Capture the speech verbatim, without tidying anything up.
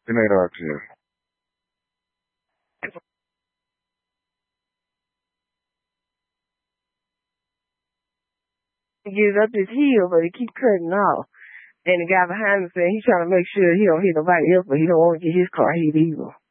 Good night, Archie. He gives up his heel, but he keeps cutting off. And the guy behind him saying he's trying to make sure he don't hit nobody else, but he don't want to get his car hit either.